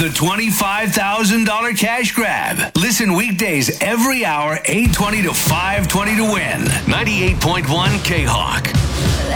the $25,000 cash grab. Listen weekdays every hour, 8:20 to 5:20 to win. 98.1 K-Hawk.